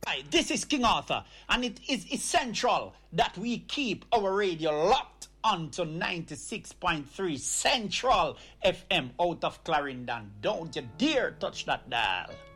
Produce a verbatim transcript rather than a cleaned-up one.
This is King Arthur, and it is essential that we keep our radio locked onto ninety-six point three Central F M out of Clarendon. Don't you dare touch that dial.